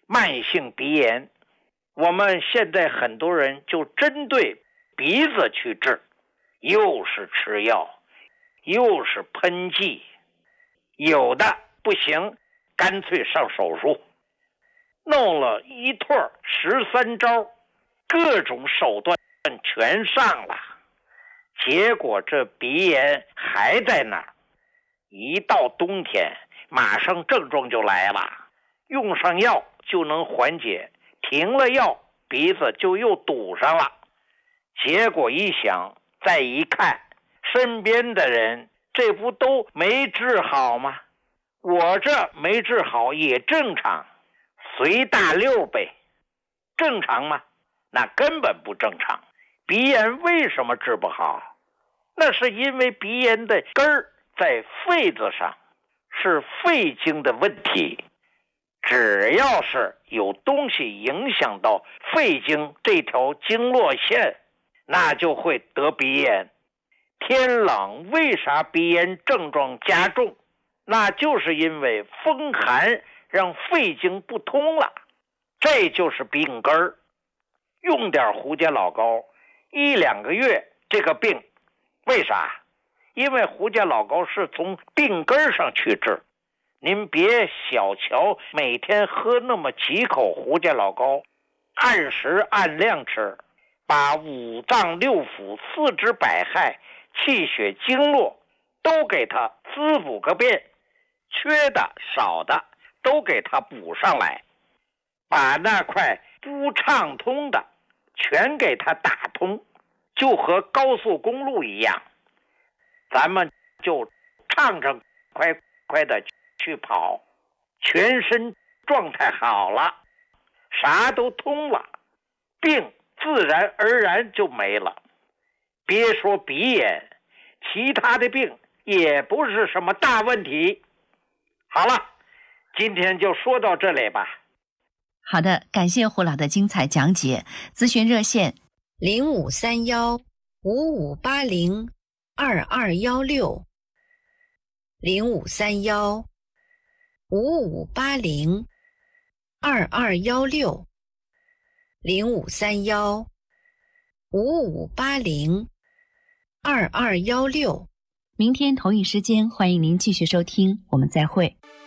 慢性鼻炎，我们现在很多人就针对鼻子去治，又是吃药，又是喷剂，有的不行，干脆上手术，弄了一通13招，各种手段全上了，结果这鼻炎还在那儿。一到冬天，马上症状就来了，用上药就能缓解，停了药，鼻子就又堵上了。结果一想，再一看，身边的人这不都没治好吗？我这没治好也正常，随大溜呗。正常吗？那根本不正常。鼻炎为什么治不好？那是因为鼻炎的根儿在肺子上，是肺经的问题。只要是有东西影响到肺经这条经络线，那就会得鼻炎。天冷为啥鼻炎症状加重？那就是因为风寒让肺经不通了，这就是病根儿。用点胡椒老膏，1-2个月这个病，为啥？因为胡椒老膏是从病根上去治。您别小瞧每天喝那么几口胡椒老膏，按时按量吃，把五脏六腑、四肢百骸、气血经络都给它滋补个遍，缺的少的都给它补上来，把那块不畅通的全给它打通，就和高速公路一样，咱们就畅畅快快的去跑，全身状态好了，啥都通了，病自然而然就没了。别说鼻炎，其他的病也不是什么大问题。好了，今天就说到这里吧。 好的，感谢胡老的精彩讲解。咨询热线 0531-5580-2216 0531-5580-2216 0531-5580-2216。 明天同一时间，欢迎您继续收听，我们再会。